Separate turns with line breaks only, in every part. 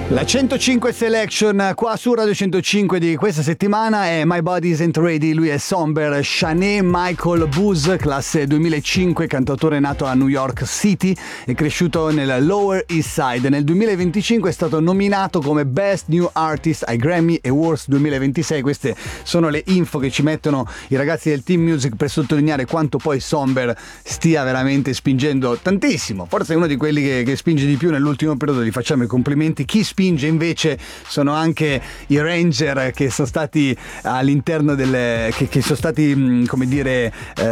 La 105 Selection qua su Radio 105 di questa settimana è My Body Isn't Ready, lui è Somber, Shanae Michael Booz, classe 2005, cantautore nato a New York City e cresciuto nel Lower East Side. Nel 2025 è stato nominato come Best New Artist ai Grammy Awards 2026. Queste sono le info che ci mettono i ragazzi del Team Music per sottolineare quanto poi Somber stia veramente spingendo tantissimo. Forse è uno di quelli che spinge di più nell'ultimo periodo, gli facciamo i complimenti. Chi spinge invece sono anche i Ranger che sono stati all'interno delle che sono stati come dire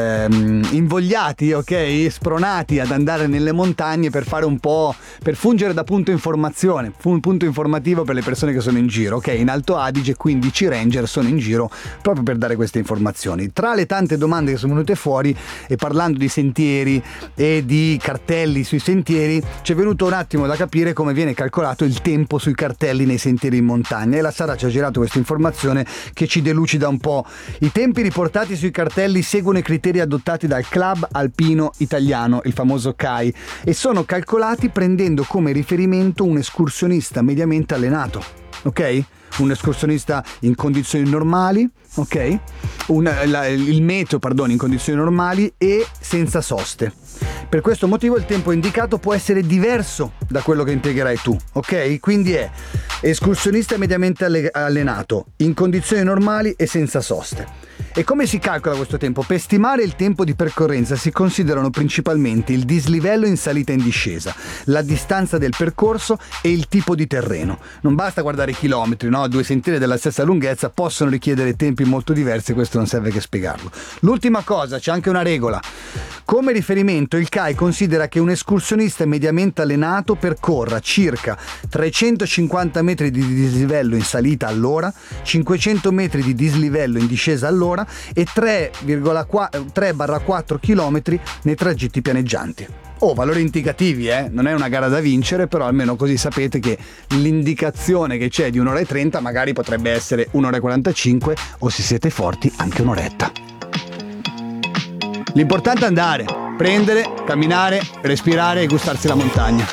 invogliati, ok, spronati ad andare nelle montagne per fare un po', per fungere da punto informazione, un punto informativo per le persone che sono in giro, ok, in Alto Adige. 15 Ranger sono in giro proprio per dare queste informazioni. Tra le tante domande che sono venute fuori, e parlando di sentieri e di cartelli sui sentieri, ci è venuto un attimo da capire come viene calcolato il tempo sui cartelli nei sentieri in montagna, e la Sara ci ha girato questa informazione che ci delucida un po'. I tempi riportati sui cartelli seguono i criteri adottati dal Club Alpino Italiano, il famoso CAI, e sono calcolati prendendo come riferimento un escursionista mediamente allenato, ok? Un escursionista in condizioni normali, ok? Il meteo, in condizioni normali e senza soste. Per questo motivo il tempo indicato può essere diverso da quello che impiegherai tu, ok? Quindi è escursionista mediamente allenato, in condizioni normali e senza soste. E come si calcola questo tempo? Per stimare il tempo di percorrenza si considerano principalmente il dislivello in salita e in discesa, la distanza del percorso e il tipo di terreno. Non basta guardare i chilometri, no? Due sentieri della stessa lunghezza possono richiedere tempi molto diversi, questo non serve che spiegarlo. L'ultima cosa, c'è anche una regola. Come riferimento il CAI considera che un escursionista mediamente allenato percorra circa 350 metri di dislivello in salita all'ora, 500 metri di dislivello in discesa all'ora e 3-4 km nei tragitti pianeggianti. Valori indicativi, non è una gara da vincere, però almeno così sapete che l'indicazione che c'è di 1 ora e 30 magari potrebbe essere 1 ora e 45 o, se siete forti, anche un'oretta. L'importante è andare, prendere, camminare, respirare e gustarsi la montagna.